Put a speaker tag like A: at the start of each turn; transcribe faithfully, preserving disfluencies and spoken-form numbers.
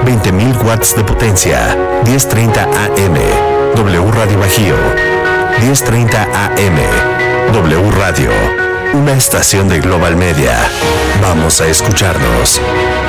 A: veinte mil watts de potencia. diez treinta A M. W Radio Bajío. diez treinta A M. W Radio. Una estación de Global Media. Vamos a escucharnos.